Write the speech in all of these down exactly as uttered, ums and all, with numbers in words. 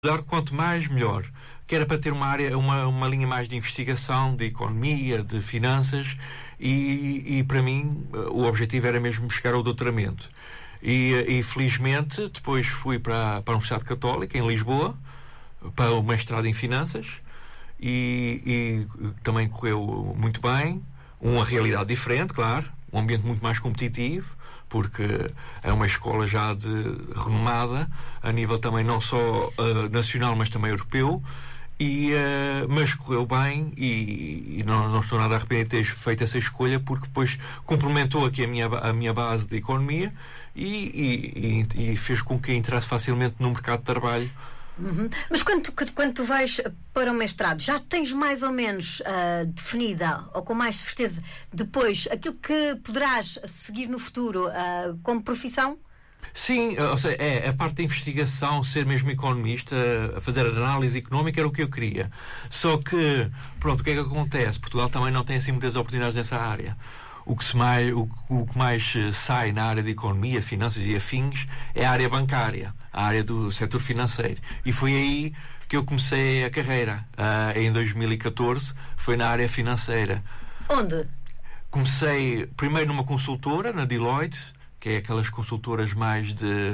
estudar quanto mais melhor, que era para ter uma área, uma, uma linha mais de investigação, de economia, de finanças, e, e para mim o objetivo era mesmo chegar ao doutoramento. E, e felizmente depois fui para, para a Universidade Católica em Lisboa para o mestrado em finanças, e, e também correu muito bem. Uma realidade diferente, claro, um ambiente muito mais competitivo, porque é uma escola já de renomada, a nível também não só uh, nacional, mas também europeu, e, uh, mas correu bem, e, e não, não estou nada arrependido de ter feito essa escolha, porque depois complementou aqui a minha, a minha base de economia e, e, e, e fez com que entrasse facilmente no mercado de trabalho. Uhum. Mas quando tu, quando tu vais para o mestrado, já tens mais ou menos uh, definida, ou com mais certeza, depois, aquilo que poderás seguir no futuro uh, como profissão? Sim, ou seja, é a parte da investigação, ser mesmo economista, a fazer análise económica era o que eu queria. Só que, pronto, o que é que acontece? Portugal também não tem assim muitas oportunidades nessa área. O que, se mais, o, o que mais sai na área de economia, finanças e afins é a área bancária, a área do setor financeiro. E foi aí que eu comecei a carreira. Uh, em dois mil e catorze foi na área financeira. Onde? Comecei primeiro numa consultora, na Deloitte, que é aquelas consultoras mais de,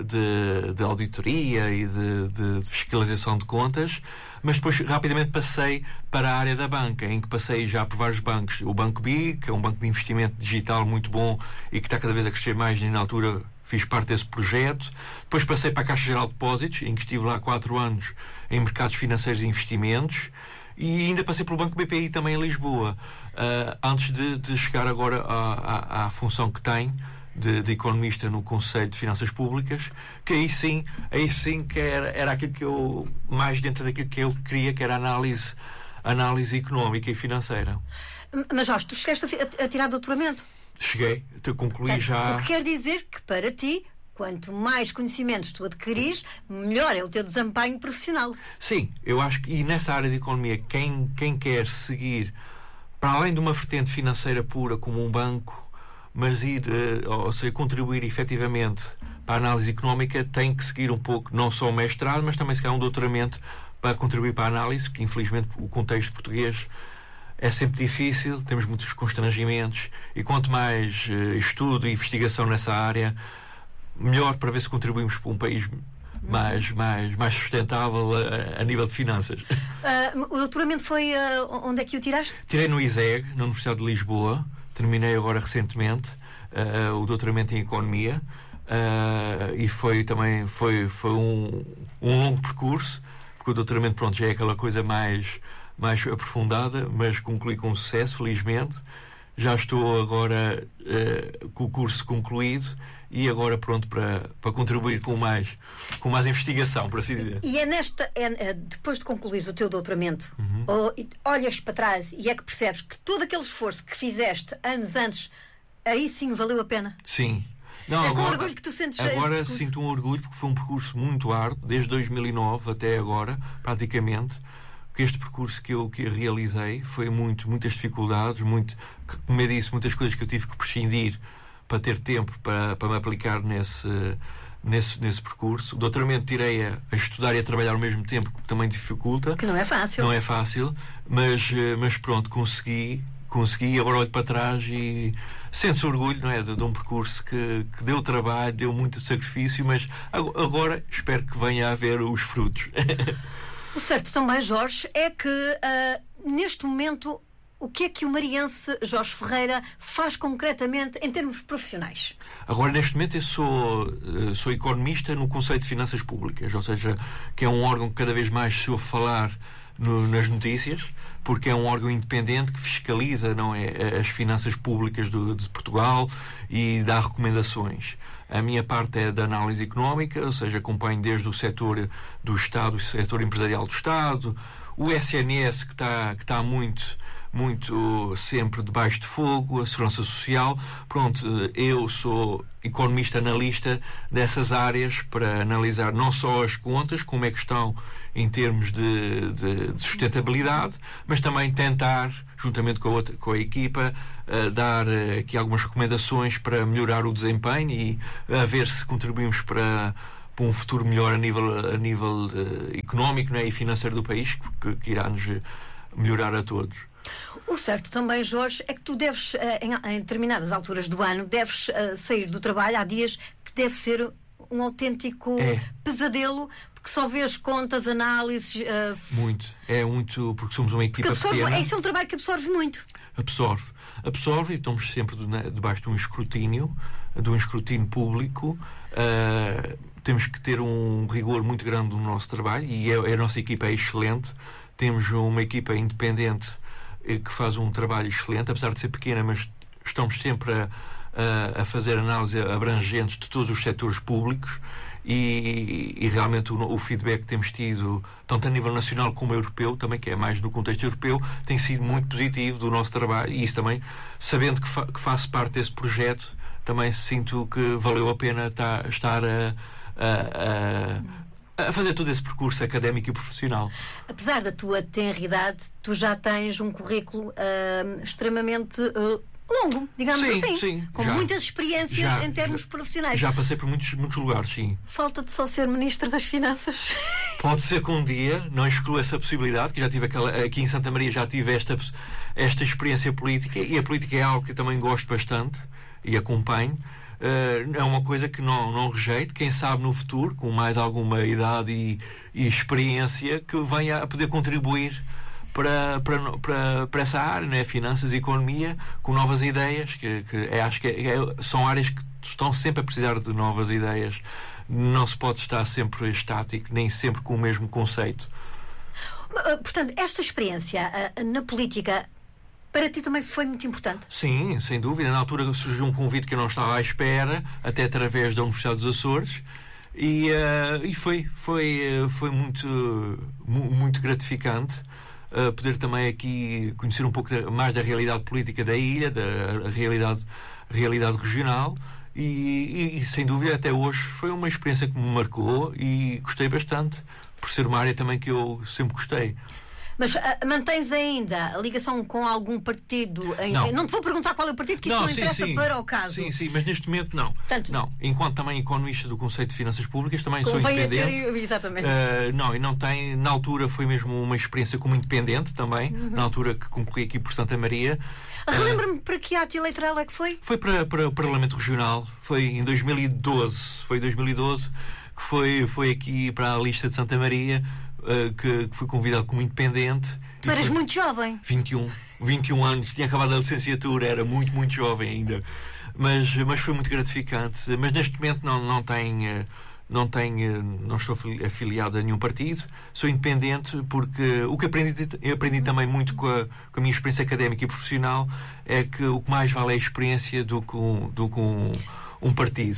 de, de auditoria e de, de, de fiscalização de contas, mas depois rapidamente passei para a área da banca, em que passei já por vários bancos. O Banco B, que é um banco de investimento digital muito bom e que está cada vez a crescer mais, e na altura fiz parte desse projeto. Depois passei para a Caixa Geral de Depósitos, em que estive lá quatro anos em mercados financeiros e investimentos, e ainda passei pelo Banco B P I também em Lisboa, uh, antes de, de chegar agora à, à, à função que tenho De, de economista no Conselho de Finanças Públicas, que aí sim, aí sim que era, era aquilo que eu, mais dentro daquilo que eu queria, que era análise, análise económica e financeira. Mas Jorge, tu chegaste a, a tirar doutoramento? Cheguei, te concluí já. O que quer dizer que para ti, quanto mais conhecimentos tu adquiris, melhor é o teu desempenho profissional. Sim, eu acho que, e nessa área de economia, quem, quem quer seguir, para além de uma vertente financeira pura como um banco, mas ir, ou seja, contribuir efetivamente para a análise económica, tem que seguir um pouco, não só o mestrado, mas também se calhar um doutoramento para contribuir para a análise, porque infelizmente o contexto português é sempre difícil, temos muitos constrangimentos, e quanto mais uh, estudo e investigação nessa área, melhor, para ver se contribuímos para um país mais, mais, mais sustentável a, a nível de finanças. Uh, o doutoramento foi, uh, onde é que o tiraste? Tirei no I S E G, na Universidade de Lisboa. Terminei agora recentemente uh, o doutoramento em Economia, uh, e foi também foi, foi um, um longo percurso, porque o doutoramento, pronto, já é aquela coisa mais, mais aprofundada, mas concluí com sucesso, felizmente. Já estou agora uh, com o curso concluído e agora pronto para, para contribuir com mais, com mais investigação, por assim dizer. E é nesta, é, é, depois de concluir o teu doutoramento, uhum. ou, olhas para trás e é que percebes que todo aquele esforço que fizeste anos antes, aí sim valeu a pena? Sim. Não, é agora, com orgulho que tu sentes. Agora sinto um orgulho, porque foi um percurso muito árduo, desde dois mil e nove até agora, praticamente. Que este percurso que eu, que eu realizei foi muito, muitas dificuldades, muito, como eu disse, muitas coisas que eu tive que prescindir para ter tempo para, para me aplicar nesse, nesse, nesse percurso. O doutoramento tirei a, a estudar e a trabalhar ao mesmo tempo, que também dificulta. Que não é fácil. Não é fácil, mas, mas pronto, consegui, consegui, agora olho para trás e sente-se orgulho, não é, de, de um percurso que, que deu trabalho, deu muito sacrifício, mas agora espero que venha a haver os frutos. O certo também, Jorge, é que uh, neste momento, o que é que o mariense Jorge Ferreira faz concretamente em termos profissionais? Agora, neste momento, eu sou, sou economista no Conselho de Finanças Públicas, ou seja, que é um órgão que cada vez mais se ouve falar no, nas notícias, porque é um órgão independente que fiscaliza, não é, as finanças públicas do, de Portugal e dá recomendações. A minha parte é da análise económica, ou seja, acompanho desde o setor do Estado, o setor empresarial do Estado, o S N S, que está, que está muito, muito sempre debaixo de fogo, a segurança social. Pronto, eu sou economista analista dessas áreas para analisar não só as contas, como é que estão em termos de, de, de sustentabilidade, mas também tentar, juntamente com a, outra, com a equipa, uh, dar uh, aqui algumas recomendações para melhorar o desempenho e a ver se contribuímos para, para um futuro melhor a nível, a nível uh, económico, né, e financeiro do país, que, que irá nos melhorar a todos. O certo também, Jorge, é que tu deves, em, em determinadas alturas do ano, deves uh, sair do trabalho. Há dias que deve ser um autêntico é. pesadelo, porque só vês contas, análises... Uh, muito. É muito, porque somos uma equipa absorve, pequena. Esse é um trabalho que absorve muito. Absorve. Absorve e estamos sempre debaixo de um escrutínio, de um escrutínio público. Uh, temos que ter um rigor muito grande no nosso trabalho e a, a nossa equipa é excelente. Temos uma equipa independente que faz um trabalho excelente, apesar de ser pequena, mas estamos sempre a, a, a fazer análise abrangentes de todos os setores públicos e, e realmente o, o feedback que temos tido, tanto a nível nacional como europeu, também, que é mais no contexto europeu, tem sido muito positivo do nosso trabalho e isso também, sabendo que, fa, que faço parte desse projeto, também sinto que valeu a pena tá, estar a, a, a a fazer todo esse percurso académico e profissional. Apesar da tua tenridade, tu já tens um currículo uh, extremamente uh, longo, digamos sim, assim, sim, com já, muitas experiências já, em termos já, profissionais. Já passei por muitos, muitos lugares, sim. Falta-te só ser Ministro das Finanças. Pode ser que um dia, não excluo essa possibilidade, que já tive aquela, aqui em Santa Maria já tive esta, esta experiência política e a política é algo que eu também gosto bastante e acompanho. Uh, é uma coisa que não, não rejeito. Quem sabe no futuro, com mais alguma idade e, e experiência, que venha a poder contribuir para, para, para, para essa área, né? Finanças e economia, com novas ideias, que, que é, acho que é, é, são áreas que estão sempre a precisar de novas ideias. Não se pode estar sempre estático, nem sempre com o mesmo conceito. Portanto, esta experiência uh, na política para ti também foi muito importante? Sim, sem dúvida. Na altura surgiu um convite que eu não estava à espera, até através da Universidade dos Açores, e, uh, e foi, foi, foi muito, muito gratificante uh, poder também aqui conhecer um pouco mais da realidade política da ilha, da realidade, realidade regional, e, e, e sem dúvida até hoje foi uma experiência que me marcou e gostei bastante, por ser uma área também que eu sempre gostei. Mas uh, mantens ainda a ligação com algum partido? Em... Não. Não te vou perguntar qual é o partido, que isso não, não sim, interessa sim. para o caso. Sim, sim, mas neste momento não. Tanto... não. Enquanto também economista do conceito de finanças públicas, também sou independente. Ter... Exatamente. Uh, não, e não tem. Na altura foi mesmo uma experiência como independente também, uhum. na altura que concorri aqui por Santa Maria. Relembra-me uh, para que ato eleitoral é que foi? Foi para, para o Parlamento Regional, foi em dois mil e doze. Foi em dois mil e doze que foi, foi aqui para a lista de Santa Maria, uh, que, que fui convidado como independente. Tu eras muito jovem. vinte e um, vinte e um anos, tinha acabado a licenciatura, era muito, muito jovem ainda. Mas, mas foi muito gratificante. Mas neste momento não, não, tenho, não, tenho, não estou afiliado a nenhum partido, sou independente porque o que aprendi, eu aprendi também muito com a, com a minha experiência académica e profissional é que o que mais vale é a experiência do que um, do que um, um partido.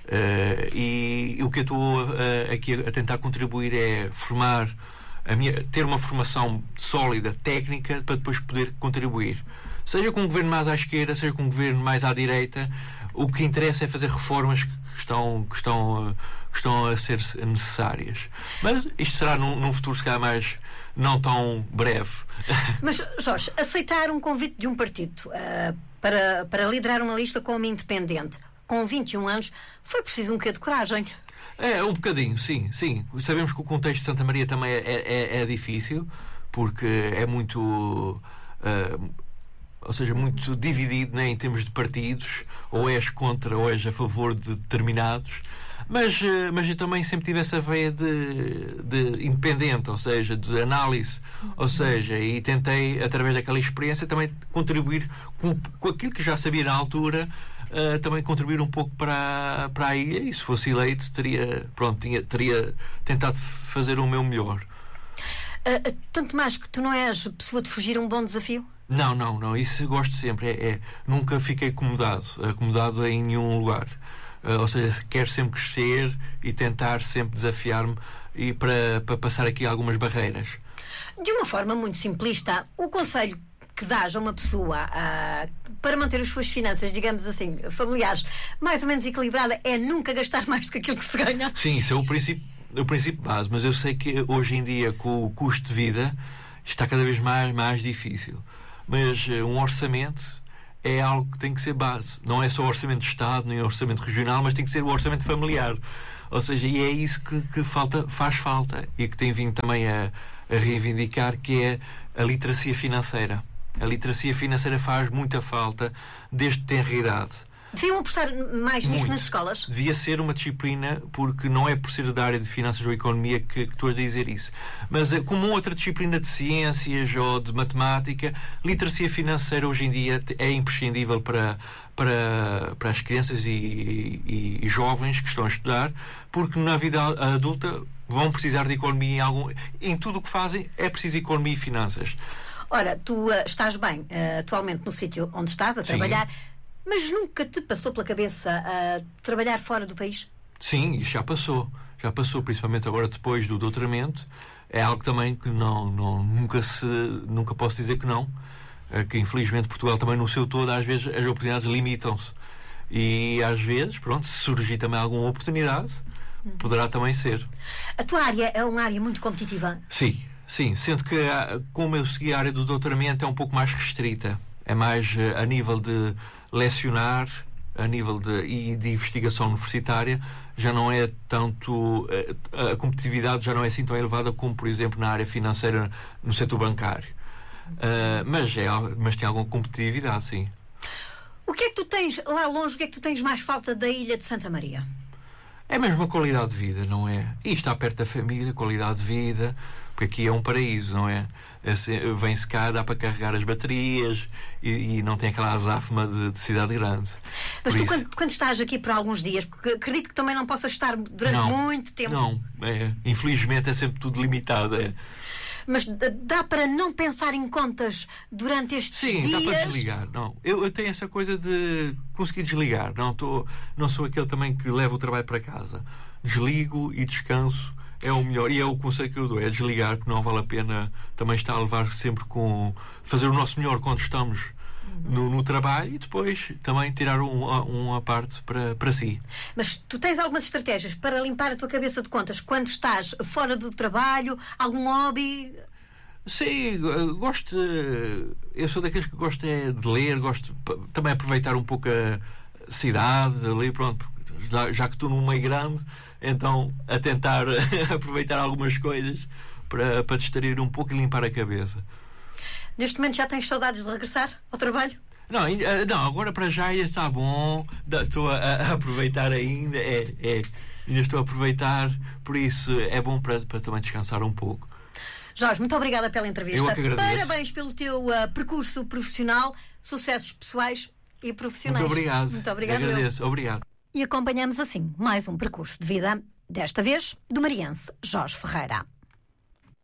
Uh, e, e o que eu estou uh, aqui a tentar contribuir é formar A minha, ter uma formação sólida, técnica, para depois poder contribuir. Seja com um governo mais à esquerda, seja com um governo mais à direita, o que interessa é fazer reformas que estão, que estão, que estão a ser necessárias. Mas isto será num, num futuro, se calhar, mais não tão breve. Mas, Jorge, aceitar um convite de um partido uh, para, para liderar uma lista como independente, com vinte e um anos, foi preciso um bocadinho de coragem. É, um bocadinho, sim, sim. Sabemos que o contexto de Santa Maria também é, é, é difícil, porque é muito, uh, ou seja, muito dividido, né, em termos de partidos, ou és contra ou és a favor de determinados. Mas, uh, mas eu também sempre tive essa veia de, de independente, ou seja, de análise, ou seja, e tentei, através daquela experiência, também contribuir com, com aquilo que já sabia na altura. Uh, também contribuir um pouco para, para a ilha, e se fosse eleito teria, pronto, tinha, teria tentado fazer o meu melhor. Uh, tanto mais que tu não és pessoa de fugir a um bom desafio? Não, não, não, isso gosto sempre. É, é, nunca fiquei acomodado, acomodado em nenhum lugar. Uh, ou seja, quero sempre crescer e tentar sempre desafiar-me e para, para passar aqui algumas barreiras. De uma forma muito simplista, o conselho que dás a uma pessoa uh, para manter as suas finanças, digamos assim, familiares, mais ou menos equilibrada, é nunca gastar mais do que aquilo que se ganha? Sim, isso é o princípio, o princípio base, mas eu sei que hoje em dia, com o custo de vida, está cada vez mais, mais difícil. Mas uh, um orçamento é algo que tem que ser base. Não é só o orçamento de Estado, nem o orçamento regional, mas tem que ser o orçamento familiar. Ou seja, e é isso que, que falta, faz falta e que tem vindo também a, a reivindicar, que é a literacia financeira. A literacia financeira faz muita falta desde tenra idade. Deviam apostar mais nisso nas escolas? Devia ser uma disciplina, porque não é por ser da área de finanças ou economia que, que estou a dizer isso. Mas como outra disciplina de ciências ou de matemática, literacia financeira hoje em dia é imprescindível para, para, para as crianças e, e, e jovens que estão a estudar, porque na vida adulta vão precisar de economia em algum... Em tudo o que fazem é preciso economia e finanças. Ora, tu uh, estás bem uh, atualmente no sítio onde estás a trabalhar... Sim. Mas nunca te passou pela cabeça uh, trabalhar fora do país? Sim, isso já passou. Já passou, principalmente agora depois do doutoramento. É algo também que não, não, nunca, se, nunca posso dizer que não. É que infelizmente Portugal também no seu todo, às vezes as oportunidades limitam-se. E às vezes, pronto, se surgir também alguma oportunidade, hum. poderá também ser. A tua área é uma área muito competitiva? Sim, sim. Sendo que, como eu segui a área do doutoramento, é um pouco mais restrita. É mais a nível de lecionar, a nível de, e de investigação universitária, já não é tanto... A competitividade já não é assim tão elevada como, por exemplo, na área financeira, no setor bancário. Uh, mas, é, mas tem alguma competitividade, sim. O que é que tu tens lá longe, o que é que tu tens mais falta da ilha de Santa Maria? É mesmo a qualidade de vida, não é? E estar perto da família, qualidade de vida, porque aqui é um paraíso, não é? Vem-se cá, dá para carregar as baterias e, e não tem aquela azáfama de, de cidade grande. Mas por tu, isso... quando, quando estás aqui por alguns dias, porque acredito que também não possas estar durante não, muito tempo. Não, é, infelizmente é sempre tudo limitado. É. Mas dá para não pensar em contas durante estes Sim, dias? Sim, dá para desligar. Não. Eu, eu tenho essa coisa de conseguir desligar. Não, tô, não sou aquele também que leva o trabalho para casa. Desligo e descanso. É o melhor. E é o conselho que eu dou. É desligar, porque não vale a pena também estar a levar sempre com... Fazer o nosso melhor quando estamos uhum. no, no trabalho e depois também tirar um, uma parte para, para si. Mas tu tens algumas estratégias para limpar a tua cabeça de contas quando estás fora do trabalho? Algum hobby? Sim, gosto... Eu sou daqueles que gosto é de ler, gosto também aproveitar um pouco a cidade, ali, pronto, já que estou num meio grande, então a tentar aproveitar algumas coisas para, para distrair um pouco e limpar a cabeça. Neste momento já tens saudades de regressar ao trabalho? Não, não, agora para já ainda está bom, estou a, a aproveitar ainda, é, é, ainda estou a aproveitar, por isso é bom para, para também descansar um pouco. Jorge, muito obrigada pela entrevista. Eu que agradeço. Parabéns pelo teu uh, percurso profissional, sucessos pessoais e profissionais. Muito obrigado. Muito obrigado. Agradeço. Obrigado. E acompanhamos assim mais um percurso de vida, desta vez do mariense Jorge Ferreira.